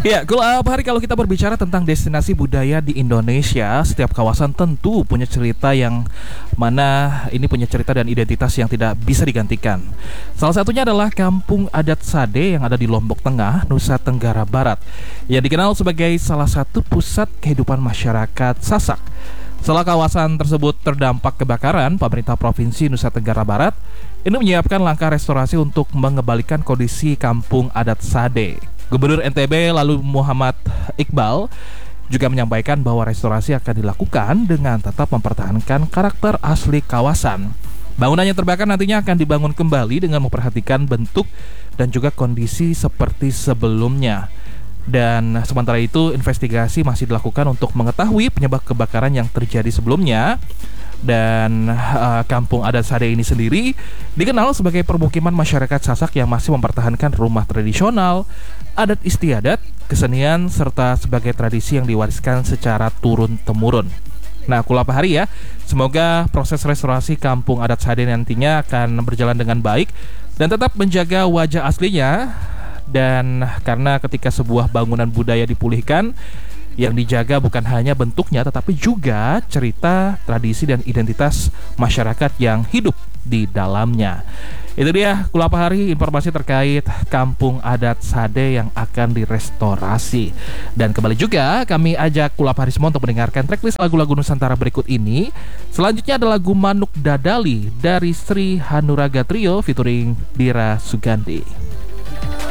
Ya, hari kalau kita berbicara tentang destinasi budaya di Indonesia, setiap kawasan tentu punya cerita yang mana ini punya cerita dan identitas yang tidak bisa digantikan. Salah satunya adalah Kampung Adat Sade yang ada di Lombok Tengah, Nusa Tenggara Barat, yang dikenal sebagai salah satu pusat kehidupan masyarakat Sasak. Setelah kawasan tersebut terdampak kebakaran, pemerintah Provinsi Nusa Tenggara Barat ini menyiapkan langkah restorasi untuk mengembalikan kondisi Kampung Adat Sade. Gubernur NTB lalu Muhammad Iqbal juga menyampaikan bahwa restorasi akan dilakukan dengan tetap mempertahankan karakter asli kawasan. Bangunan yang terbakar nantinya akan dibangun kembali dengan memperhatikan bentuk dan juga kondisi seperti sebelumnya. Dan sementara itu investigasi masih dilakukan untuk mengetahui penyebab kebakaran yang terjadi sebelumnya. Dan Kampung Adat Sade ini sendiri dikenal sebagai permukiman masyarakat Sasak yang masih mempertahankan rumah tradisional, adat istiadat, kesenian, serta sebagai tradisi yang diwariskan secara turun-temurun. Nah, Kulapahari ya, semoga proses restorasi Kampung Adat Sade nantinya akan berjalan dengan baik dan tetap menjaga wajah aslinya. Dan karena ketika sebuah bangunan budaya dipulihkan, yang dijaga bukan hanya bentuknya tetapi juga cerita, tradisi, dan identitas masyarakat yang hidup di dalamnya. Itu dia Kulapahari, informasi terkait Kampung Adat Sade yang akan direstorasi. Dan kembali juga kami ajak Kulapahari semua untuk mendengarkan tracklist lagu-lagu Nusantara berikut ini. Selanjutnya ada lagu Manuk Dadali dari Sri Hanuraga Trio featuring Dira Sugandi.